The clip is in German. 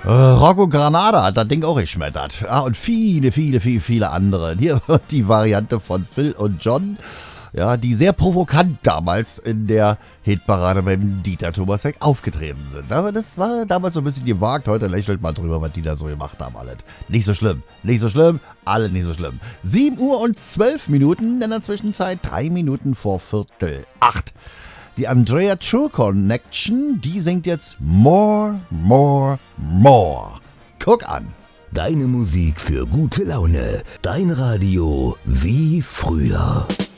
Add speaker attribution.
Speaker 1: Rocco Granada hat das Ding auch geschmettert. Ja, und viele andere. Hier die Variante von Phil und John. Ja, die sehr provokant damals in der Hitparade beim Dieter Thomas Heck aufgetreten sind. Aber das war damals so ein bisschen gewagt. Heute lächelt man drüber, was die da so gemacht haben. Alles. Nicht so schlimm. Alles nicht so schlimm. 7 Uhr und 12 Minuten. In der Zwischenzeit 3 Minuten vor 7:45. Die Andrea True Connection, die singt jetzt More, More, More. Guck an.
Speaker 2: Deine Musik für gute Laune. Dein Radio wie früher.